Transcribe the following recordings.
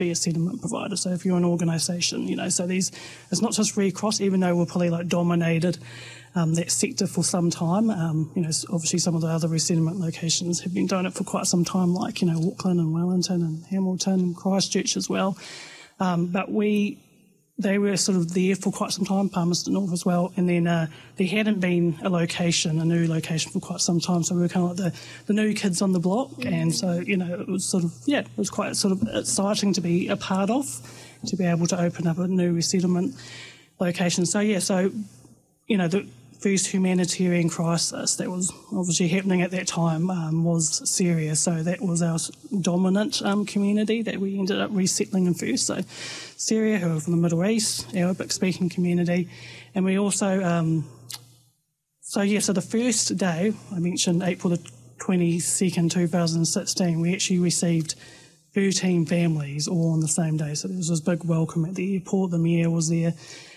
be a settlement provider. So if you're an organisation, so it's not just Red Cross, even though we're probably dominated that sector for some time. Obviously some of the other resettlement locations have been doing it for quite some time, like, Auckland and Wellington and Hamilton and Christchurch as well. But they were sort of there for quite some time, Palmerston North as well, and then there hadn't been a new location for quite some time, so we were kind of like the new kids on the block, and so, it was sort of, it was quite sort of exciting to be a part of, to be able to open up a new resettlement location. So, the first humanitarian crisis that was obviously happening at that time was Syria. So that was our dominant community that we ended up resettling in first. So Syria, who are from the Middle East, Arabic-speaking community. And we also, so the first day, I mentioned April the 22nd, 2016, we actually received 13 families all on the same day. So there was this big welcome at the airport. The mayor was there.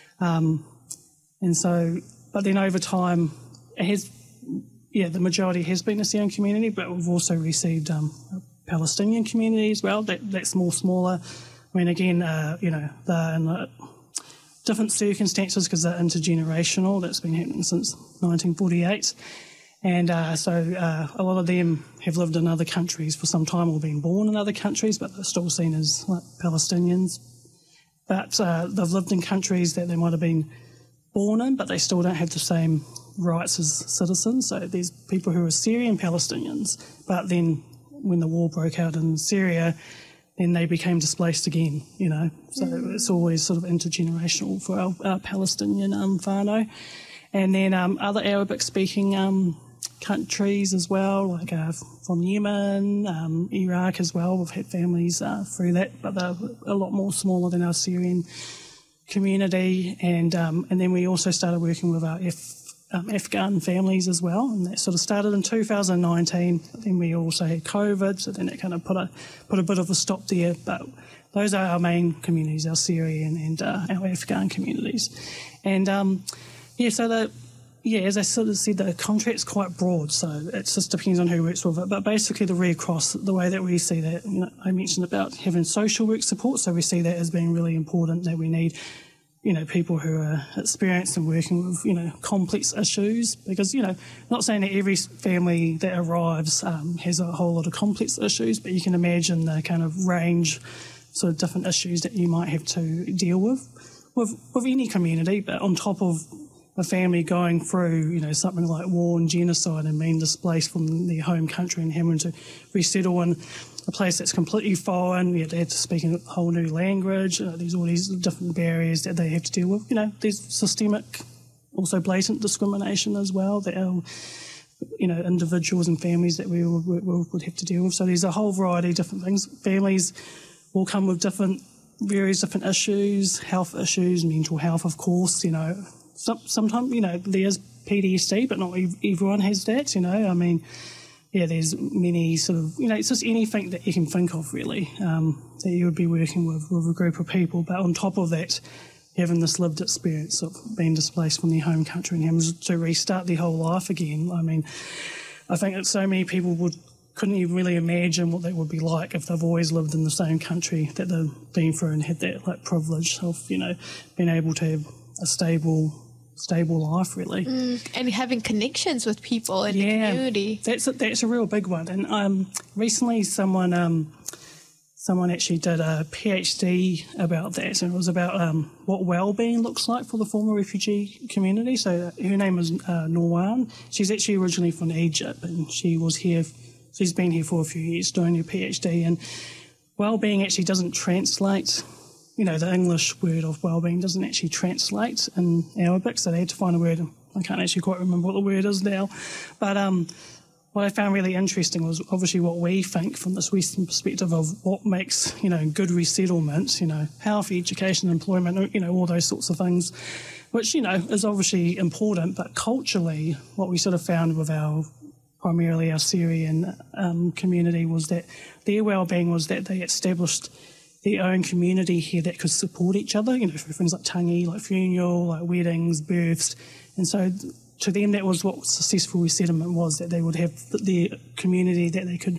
But then over time, the majority has been a Syrian community, but we've also received a Palestinian community as well. That's more smaller. I mean, again, they're in different circumstances because they're intergenerational. That's been happening since 1948. And a lot of them have lived in other countries for some time or been born in other countries, but they're still seen as Palestinians. But they've lived in countries that they might have been born in, but they still don't have the same rights as citizens. So there's people who are Syrian Palestinians, but then when the war broke out in Syria, then they became displaced again, So it's always sort of intergenerational for our Palestinian whānau. And then other Arabic-speaking countries as well, like from Yemen, Iraq as well. We've had families through that, but they're a lot more smaller than our Syrian community, and then we also started working with our Afghan families as well, and that sort of started in 2019. Then we also had COVID, so then it kind of put a bit of a stop there. But those are our main communities, our Syrian and our Afghan communities, and as I sort of said, the contract's quite broad, so it just depends on who works with it. But basically, the Red Cross, the way that we see that, I mentioned about having social work support, so we see that as being really important, that we need, people who are experienced in working with, complex issues, because, not saying that every family that arrives has a whole lot of complex issues, but you can imagine the kind of range, sort of different issues that you might have to deal with any community, but on top of a family going through, something like war and genocide and being displaced from their home country and having to resettle in a place that's completely foreign. They have to speak a whole new language. There's all these different barriers that they have to deal with. There's systemic, also blatant discrimination as well that our, individuals and families that we would have to deal with. So there's a whole variety of different things. Families will come with various different issues, health issues, mental health, of course, Sometimes, there's PTSD, but not everyone has that, there's many sort of, it's just anything that you can think of, really, that you would be working with a group of people. But on top of that, having this lived experience of being displaced from their home country and having to restart their whole life again. I mean, I think that so many people couldn't even really imagine what that would be like if they've always lived in the same country that they've been through and had that privilege of, being able to have a stable life, really. And having connections with people in the community. That's a real big one. And recently someone actually did a PhD about that, and it was about what well-being looks like for the former refugee community. So her name is Norwan. She's actually originally from Egypt, and she's been here for a few years doing her PhD, and well-being actually doesn't translate. The English word of well-being doesn't actually translate in Arabic, so they had to find a word. I can't actually quite remember what the word is now. But what I found really interesting was obviously what we think from this Western perspective of what makes, good resettlement, health, education, employment, all those sorts of things, which, is obviously important. But culturally, what we sort of found with primarily our Syrian community was that their well-being was that they established their own community here that could support each other, for things like tangi, like funeral, like weddings, births. And so to them that was what successful resettlement was, that they would have their community that they could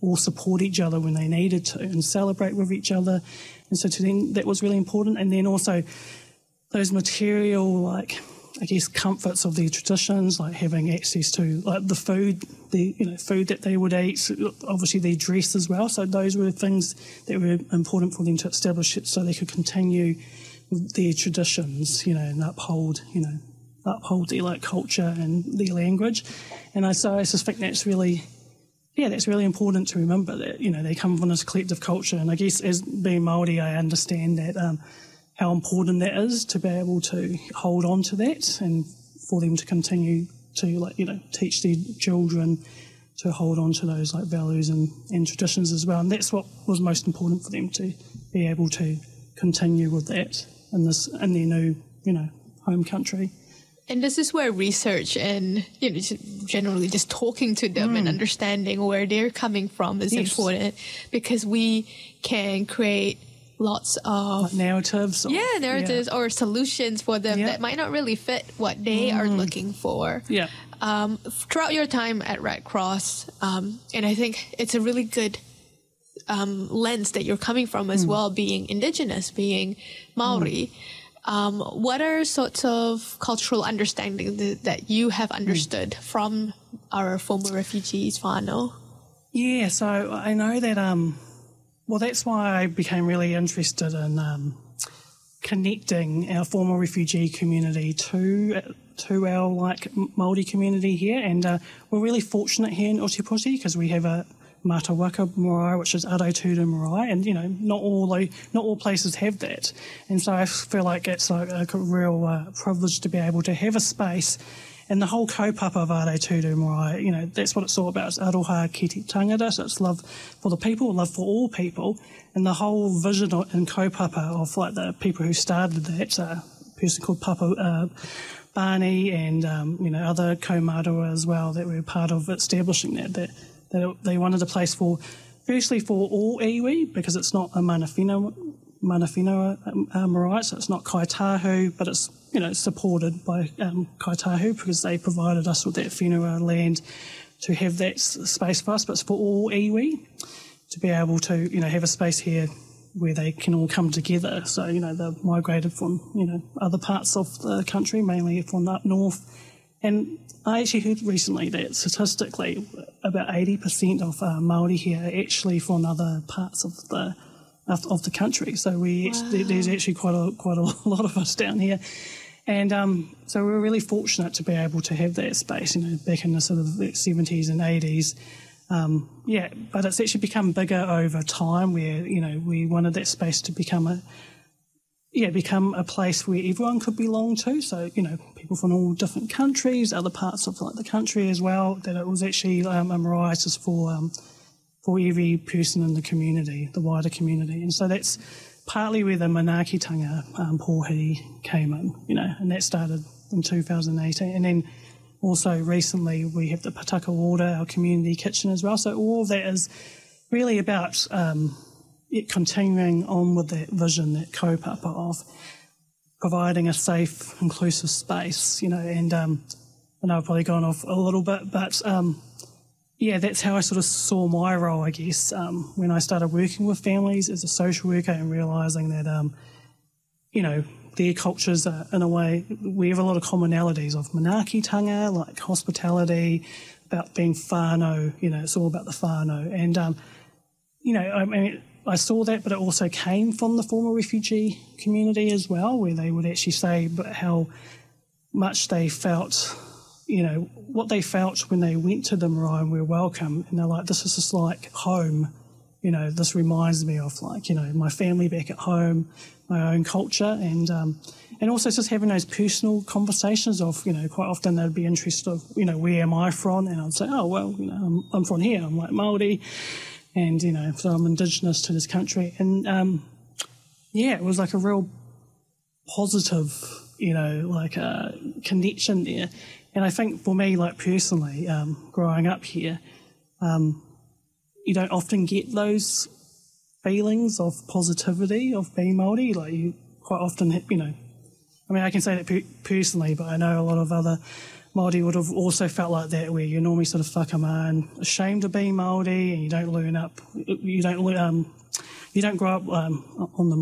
all support each other when they needed to and celebrate with each other. And so to them, that was really important. And then also those material, like, I guess, comforts of their traditions, like having access to like the food, food that they would eat, obviously their dress as well. So those were things that were important for them to establish it so they could continue with their traditions, and uphold their like culture and their language. And so I just think that's really important to remember that, they come from this collective culture. And I guess as being Māori, I understand that how important that is to be able to hold on to that and for them to continue to teach their children to hold on to those like values and traditions as well. And that's what was most important for them, to be able to continue with that in their new, home country. And this is where research and generally just talking to them and understanding where they're coming from is important, because we can create lots of like narratives or solutions for them that might not really fit what they are looking for. Throughout your time at Red Cross, and I think it's a really good lens that you're coming from as well, being Indigenous, being Maori. What are sorts of cultural understanding that you have understood from our former refugees, whānau? Yeah, so I know that, that's why I became really interested in connecting our former refugee community to our like Māori community here. And we're really fortunate here in Ōtepoti because we have a Matawaka marae, which is Arotuura marae, and not all places have that. And so I feel like it's like a real privilege to be able to have a space. And the whole kaupapa of Arotuura marae, that's what it's all about. It's aroha ki te tangata, so it's love for the people, love for all people. And the whole vision and kaupapa of like the people who started that, a person called Papa Barney and other kaumātua as well that were part of establishing that they wanted a place firstly for all iwi, because it's not a mana whenua marae, so it's not kaitahu, but it's supported by kaitahu because they provided us with that whenua land to have that space for us, but it's for all iwi to be able to have a space here where they can all come together. So they've migrated from other parts of the country, mainly from up north. And I actually heard recently that statistically about 80% of Māori here are actually from other parts of the country. So there's actually quite a lot of us down here. And so we're really fortunate to be able to have that space, back in the sort of 70s and 80s. But it's actually become bigger over time where, we wanted that space to become a place where everyone could belong to. So, people from all different countries, other parts of like the country as well, that it was actually a marae just for every person in the community, the wider community. And so that's partly where the manaakitanga pōhiri came in, and that started in 2018. And then also recently we have the Pataka Water, our community kitchen as well. So all of that is really about continuing on with that vision, that kaupapa of providing a safe, inclusive space, and I know I've probably gone off a little bit, but that's how I sort of saw my role, I guess, when I started working with families as a social worker and realising that, their cultures are, in a way, we have a lot of commonalities of manaakitanga, like hospitality, about being whānau, it's all about the whānau. And, I saw that, but it also came from the former refugee community as well, where they would actually say how much they felt, what they felt when they went to the marae and were welcome. And they're like, this is just like home. This reminds me of like, my family back at home, my own culture. And also just having those personal conversations of, quite often they'd be interested of, where am I from? And I'd say, oh, well, I'm from here. I'm like Māori. And, so I'm Indigenous to this country. And, it was like a real positive, like a connection there. And I think for me, like personally, growing up here, you don't often get those feelings of positivity of being Māori. Like you quite often, I can say that personally, but I know a lot of other Māori would have also felt like that, where you're normally sort of whakamā, ashamed of being Māori, and you don't grow up on the